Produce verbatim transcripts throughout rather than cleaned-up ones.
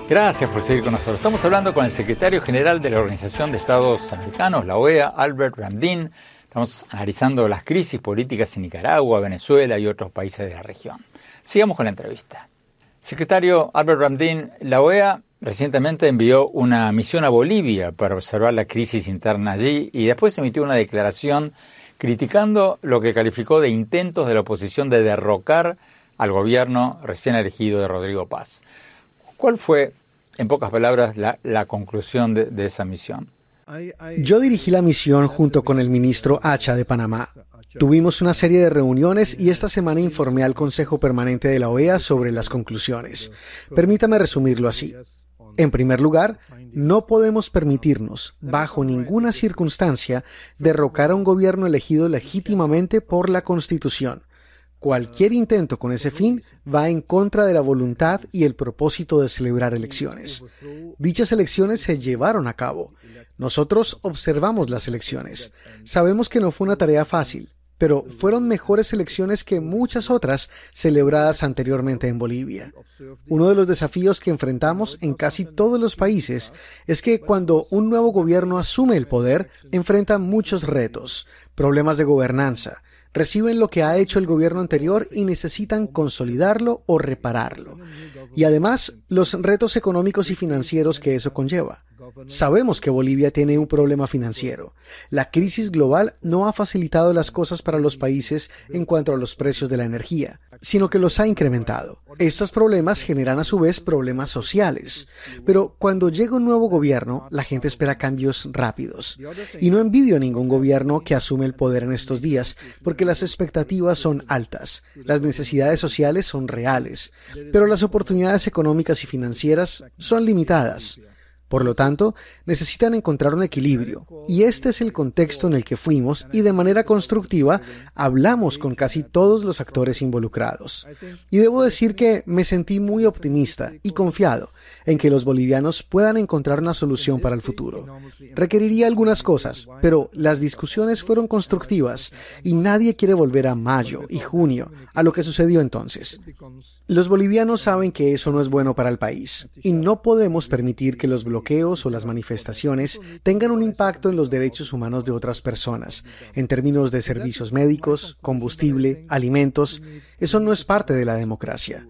Gracias por seguir con nosotros. Estamos hablando con el secretario general de la Organización de Estados Americanos, la O E A, Albert Ramdin. Estamos analizando las crisis políticas en Nicaragua, Venezuela y otros países de la región. Sigamos con la entrevista. Secretario Albert Ramdin, la O E A recientemente envió una misión a Bolivia para observar la crisis interna allí y después emitió una declaración criticando lo que calificó de intentos de la oposición de derrocar al gobierno recién elegido de Rodrigo Paz. ¿Cuál fue, en pocas palabras, la, la conclusión de, de esa misión? Yo dirigí la misión junto con el ministro Hacha de Panamá. Tuvimos una serie de reuniones y esta semana informé al Consejo Permanente de la O E A sobre las conclusiones. Permítame resumirlo así. En primer lugar, no podemos permitirnos, bajo ninguna circunstancia, derrocar a un gobierno elegido legítimamente por la Constitución. Cualquier intento con ese fin va en contra de la voluntad y el propósito de celebrar elecciones. Dichas elecciones se llevaron a cabo. Nosotros observamos las elecciones. Sabemos que no fue una tarea fácil, pero fueron mejores elecciones que muchas otras celebradas anteriormente en Bolivia. Uno de los desafíos que enfrentamos en casi todos los países es que cuando un nuevo gobierno asume el poder, enfrenta muchos retos, problemas de gobernanza, reciben lo que ha hecho el gobierno anterior y necesitan consolidarlo o repararlo. Y además, los retos económicos y financieros que eso conlleva. Sabemos que Bolivia tiene un problema financiero. La crisis global no ha facilitado las cosas para los países en cuanto a los precios de la energía, sino que los ha incrementado. Estos problemas generan a su vez problemas sociales. Pero cuando llega un nuevo gobierno, la gente espera cambios rápidos. Y no envidio a ningún gobierno que asume el poder en estos días, porque las expectativas son altas, las necesidades sociales son reales, pero las oportunidades económicas y financieras son limitadas. Por lo tanto, necesitan encontrar un equilibrio, y este es el contexto en el que fuimos y de manera constructiva hablamos con casi todos los actores involucrados. Y debo decir que me sentí muy optimista y confiado en que los bolivianos puedan encontrar una solución para el futuro. Requeriría algunas cosas, pero las discusiones fueron constructivas y nadie quiere volver a mayo y junio, a lo que sucedió entonces. Los bolivianos saben que eso no es bueno para el país y no podemos permitir que los bloqueos o las manifestaciones tengan un impacto en los derechos humanos de otras personas, en términos de servicios médicos, combustible, alimentos. Eso no es parte de la democracia.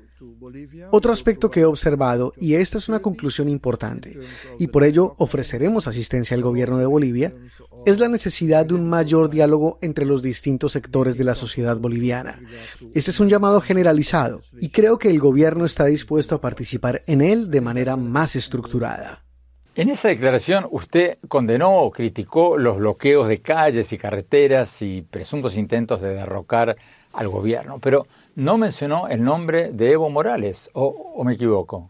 Otro aspecto que he observado, y esta es una conclusión importante, y por ello ofreceremos asistencia al gobierno de Bolivia, es la necesidad de un mayor diálogo entre los distintos sectores de la sociedad boliviana. Este es un llamado generalizado, y creo que el gobierno está dispuesto a participar en él de manera más estructurada. En esa declaración usted condenó o criticó los bloqueos de calles y carreteras y presuntos intentos de derrocar al gobierno, pero no mencionó el nombre de Evo Morales, ¿o, o me equivoco?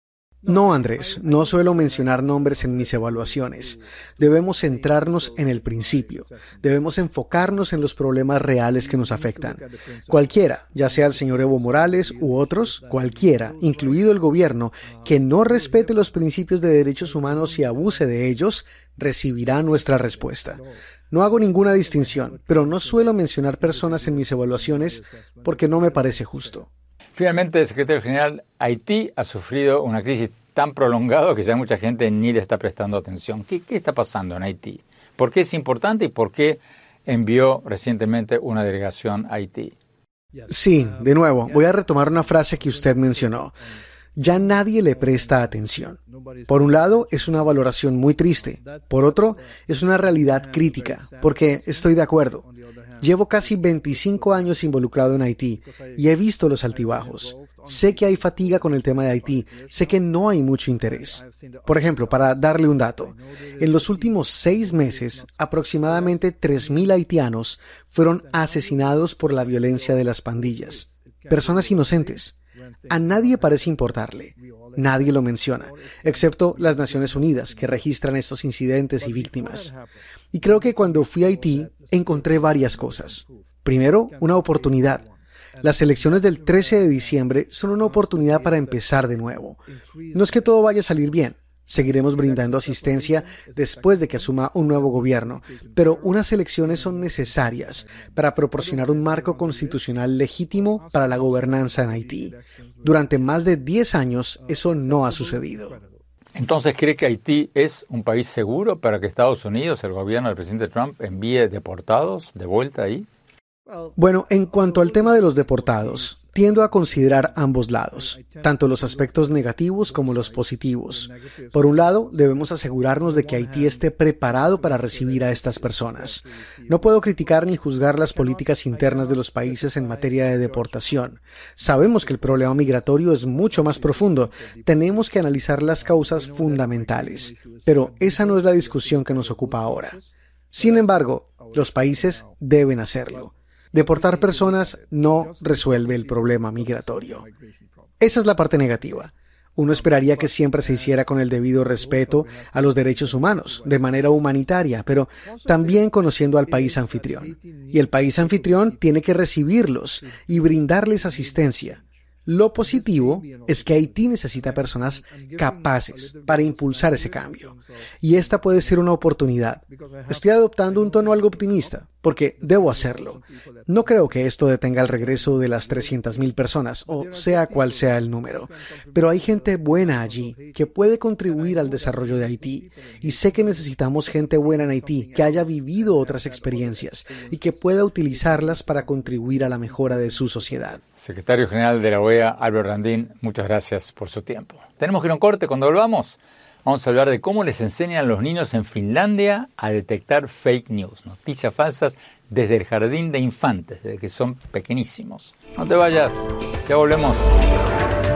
No, Andrés, no suelo mencionar nombres en mis evaluaciones. Debemos centrarnos en el principio. Debemos enfocarnos en los problemas reales que nos afectan. Cualquiera, ya sea el señor Evo Morales u otros, cualquiera, incluido el gobierno, que no respete los principios de derechos humanos y abuse de ellos, recibirá nuestra respuesta. No hago ninguna distinción, pero no suelo mencionar personas en mis evaluaciones porque no me parece justo. Finalmente, secretario general, Haití ha sufrido una crisis tan prolongada que ya mucha gente ni le está prestando atención. ¿Qué, qué está pasando en Haití? ¿Por qué es importante y por qué envió recientemente una delegación a Haití? Sí, de nuevo, voy a retomar una frase que usted mencionó. Ya nadie le presta atención. Por un lado, es una valoración muy triste. Por otro, es una realidad crítica, porque estoy de acuerdo. Llevo casi veinticinco años involucrado en Haití y he visto los altibajos. Sé que hay fatiga con el tema de Haití, sé que no hay mucho interés. Por ejemplo, para darle un dato, en los últimos seis meses, aproximadamente tres mil haitianos fueron asesinados por la violencia de las pandillas. Personas inocentes. A nadie parece importarle. Nadie lo menciona, excepto las Naciones Unidas, que registran estos incidentes y víctimas. Y creo que cuando fui a Haití, encontré varias cosas. Primero, una oportunidad. Las elecciones del trece de diciembre son una oportunidad para empezar de nuevo. No es que todo vaya a salir bien, Seguiremos brindando asistencia después de que asuma un nuevo gobierno, pero unas elecciones son necesarias para proporcionar un marco constitucional legítimo para la gobernanza en Haití. Durante más de diez años, eso no ha sucedido. Entonces, ¿cree que Haití es un país seguro para que Estados Unidos, el gobierno del presidente Trump, envíe deportados de vuelta ahí? Bueno, en cuanto al tema de los deportados, tiendo a considerar ambos lados, tanto los aspectos negativos como los positivos. Por un lado, debemos asegurarnos de que Haití esté preparado para recibir a estas personas. No puedo criticar ni juzgar las políticas internas de los países en materia de deportación. Sabemos que el problema migratorio es mucho más profundo. Tenemos que analizar las causas fundamentales, pero esa no es la discusión que nos ocupa ahora. Sin embargo, los países deben hacerlo. Deportar personas no resuelve el problema migratorio. Esa es la parte negativa. Uno esperaría que siempre se hiciera con el debido respeto a los derechos humanos, de manera humanitaria, pero también conociendo al país anfitrión. Y el país anfitrión tiene que recibirlos y brindarles asistencia. Lo positivo es que Haití necesita personas capaces para impulsar ese cambio. Y esta puede ser una oportunidad. Estoy adoptando un tono algo optimista, porque debo hacerlo. No creo que esto detenga el regreso de las trescientas mil personas, o sea cual sea el número. Pero hay gente buena allí, que puede contribuir al desarrollo de Haití. Y sé que necesitamos gente buena en Haití, que haya vivido otras experiencias, y que pueda utilizarlas para contribuir a la mejora de su sociedad. Secretario General de la O E A, Albert Ramdin, muchas gracias por su tiempo. Tenemos que ir a un corte. Cuando volvamos, vamos a hablar de cómo les enseñan a los niños en Finlandia a detectar fake news, noticias falsas, desde el jardín de infantes, desde que son pequeñísimos. No te vayas, ya volvemos.